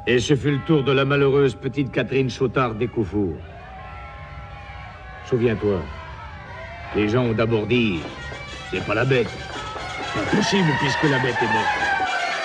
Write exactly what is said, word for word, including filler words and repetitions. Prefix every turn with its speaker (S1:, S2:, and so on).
S1: Et ce fut le tour de la malheureuse petite Catherine Chautard des Coufours. Souviens-toi, les gens ont d'abord dit, c'est pas la bête. Pas possible puisque la bête est morte.